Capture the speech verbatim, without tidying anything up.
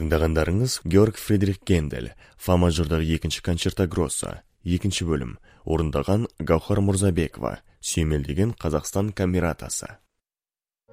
Тыңдағандарыңыз Георг Фридрих Гендель, фа мажордағы екінші концерта гросса, екінші бөлім, орындаған Гаухар Мурзабекова, сүйемелдеген Қазақстан камератасы.